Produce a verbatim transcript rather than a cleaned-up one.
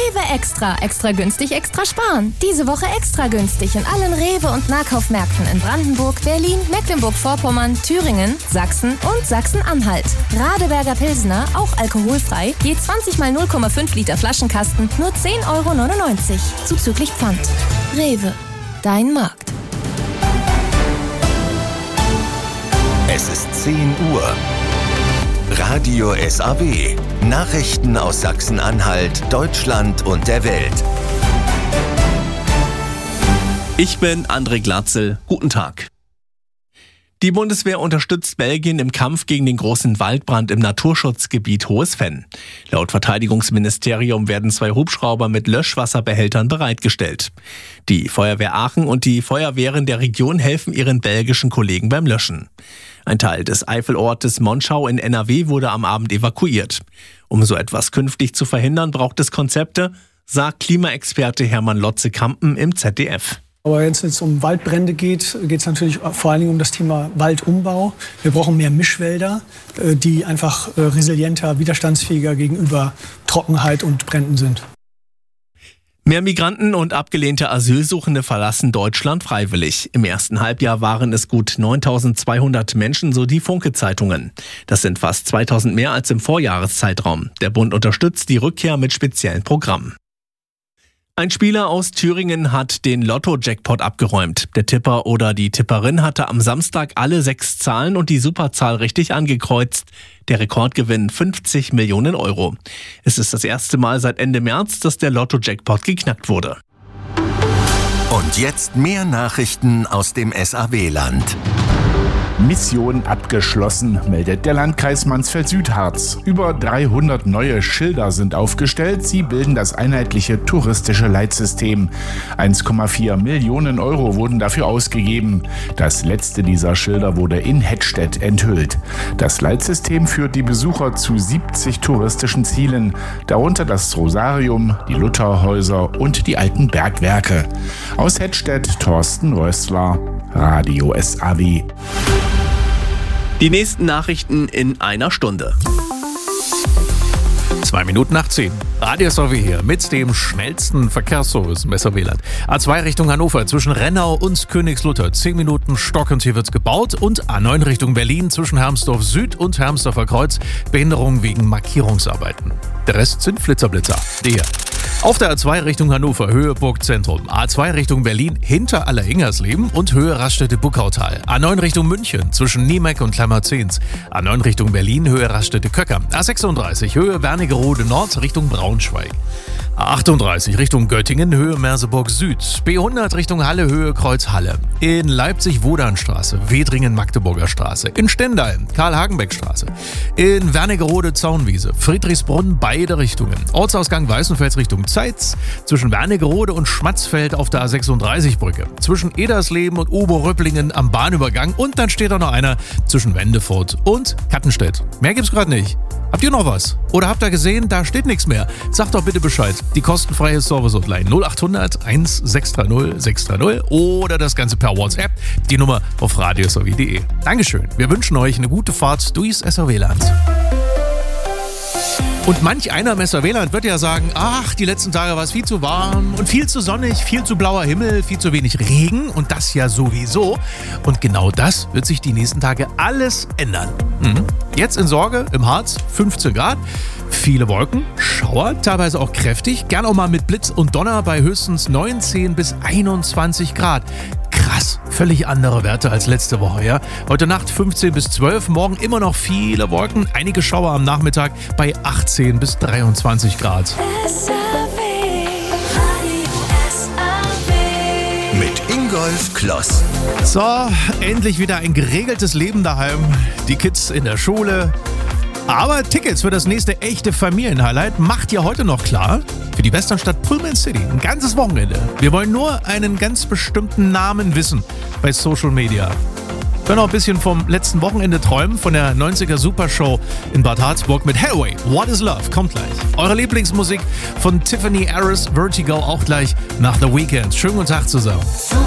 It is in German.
Rewe Extra. Extra günstig, extra sparen. Diese Woche extra günstig in allen Rewe- und Nahkaufmärkten in Brandenburg, Berlin, Mecklenburg-Vorpommern, Thüringen, Sachsen und Sachsen-Anhalt. Radeberger Pilsner, auch alkoholfrei, je zwanzig mal null Komma fünf Liter Flaschenkasten, nur zehn Euro neunundneunzig. Zuzüglich Pfand. Rewe. Dein Markt. Es ist zehn Uhr. Radio S A W. Nachrichten aus Sachsen-Anhalt, Deutschland und der Welt. Ich bin André Glatzel. Guten Tag. Die Bundeswehr unterstützt Belgien im Kampf gegen den großen Waldbrand im Naturschutzgebiet Hohes Venn. Laut Verteidigungsministerium werden zwei Hubschrauber mit Löschwasserbehältern bereitgestellt. Die Feuerwehr Aachen und die Feuerwehren der Region helfen ihren belgischen Kollegen beim Löschen. Ein Teil des Eifelortes Monschau in N R W wurde am Abend evakuiert. Um so etwas künftig zu verhindern, braucht es Konzepte, sagt Klimaexperte Hermann Lotze-Kampen im Z D F. Aber wenn es jetzt um Waldbrände geht, geht es natürlich vor allen Dingen um das Thema Waldumbau. Wir brauchen mehr Mischwälder, die einfach resilienter, widerstandsfähiger gegenüber Trockenheit und Bränden sind. Mehr Migranten und abgelehnte Asylsuchende verlassen Deutschland freiwillig. Im ersten Halbjahr waren es gut neuntausendzweihundert Menschen, so die Funke-Zeitungen. Das sind fast zweitausend mehr als im Vorjahreszeitraum. Der Bund unterstützt die Rückkehr mit speziellen Programmen. Ein Spieler aus Thüringen hat den Lotto-Jackpot abgeräumt. Der Tipper oder die Tipperin hatte am Samstag alle sechs Zahlen und die Superzahl richtig angekreuzt. Der Rekordgewinn fünfzig Millionen Euro. Es ist das erste Mal seit Ende März, dass der Lotto-Jackpot geknackt wurde. Und jetzt mehr Nachrichten aus dem S A W-Land. Mission abgeschlossen, meldet der Landkreis Mansfeld-Südharz. Über dreihundert neue Schilder sind aufgestellt. Sie bilden das einheitliche touristische Leitsystem. eins Komma vier Millionen Euro wurden dafür ausgegeben. Das letzte dieser Schilder wurde in Hettstedt enthüllt. Das Leitsystem führt die Besucher zu siebzig touristischen Zielen, darunter das Rosarium, die Lutherhäuser und die alten Bergwerke. Aus Hettstedt, Thorsten Rössler, Radio S A W. Die nächsten Nachrichten in einer Stunde. Zwei Minuten nach zehn. Radio S A W hier mit dem schnellsten Verkehrsservice im S A W-Land. A zwei Richtung Hannover zwischen Rennau und Königslutter. Zehn Minuten stockend, hier wird's gebaut. Und A neun Richtung Berlin zwischen Hermsdorf Süd und Hermsdorfer Kreuz. Behinderung wegen Markierungsarbeiten. Der Rest sind Flitterblitzer. Die hier. Auf der A zwei Richtung Hannover, Höhe Burgzentrum. A zwei Richtung Berlin, hinter Alleringhersleben und Höhe Raststätte-Buckautal. A neun Richtung München, zwischen Niemeck und Klammerzehns. A neun Richtung Berlin, Höhe Raststätte-Köcker. A sechsunddreißig, Höhe Wernigerode Nord, Richtung Braunschweig. A achtunddreißig Richtung Göttingen, Höhe Merseburg Süd. B hundert Richtung Halle, Höhe Kreuz Halle. In Leipzig-Wodanstraße, Wedringen-Magdeburger Straße. In Stendal, Karl-Hagenbeck-Straße. In Wernigerode Zaunwiese, Friedrichsbrunn, beide Richtungen. Ortsausgang Weißenfels Richtung Zeitz. Zwischen Wernigerode und Schmatzfeld auf der A sechsunddreißig Brücke. Zwischen Edersleben und Oberröpplingen am Bahnübergang. Und dann steht da noch einer zwischen Wendefurt und Kattenstedt. Mehr gibt's gerade nicht. Habt ihr noch was? Oder habt ihr gesehen, da steht nichts mehr? Sagt doch bitte Bescheid. Die kostenfreie Service-Hotline null achthundert eins sechs drei null sechs drei null oder das Ganze per WhatsApp. Die Nummer auf radio s a w punkt d e. Dankeschön. Wir wünschen euch eine gute Fahrt durchs S A W-Land. Und manch einer im S A W-Land wird ja sagen, ach, die letzten Tage war es viel zu warm und viel zu sonnig, viel zu blauer Himmel, viel zu wenig Regen und das ja sowieso. Und genau das wird sich die nächsten Tage alles ändern. Mhm. Jetzt in Sorge, im Harz, fünfzehn Grad, viele Wolken, Schauer, teilweise auch kräftig, gern auch mal mit Blitz und Donner bei höchstens neunzehn bis einundzwanzig Grad. Krass, völlig andere Werte als letzte Woche, ja. Heute Nacht fünfzehn bis zwölf, morgen immer noch viele Wolken, einige Schauer am Nachmittag bei achtzehn bis dreiundzwanzig Grad. S A W. Mit Ingolf Kloss. So, endlich wieder ein geregeltes Leben daheim. Die Kids in der Schule. Aber Tickets für das nächste echte Familienhighlight macht ihr heute noch klar. Für die Westernstadt Pullman City. Ein ganzes Wochenende. Wir wollen nur einen ganz bestimmten Namen wissen bei Social Media. Wir können auch ein bisschen vom letzten Wochenende träumen, von der neunziger Supershow in Bad Harzburg mit Hathaway. What is Love? Kommt gleich. Eure Lieblingsmusik von Tiffany Harris, Vertigo, auch gleich nach The Weeknd. Schönen guten Tag zusammen.